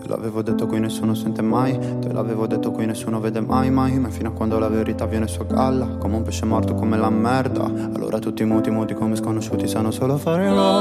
Te l'avevo detto qui nessuno sente mai, te l'avevo detto qui nessuno vede mai mai, ma fino a quando la verità viene su a galla, come un pesce morto come la merda. Allora tutti muti muti come sconosciuti sanno solo fare la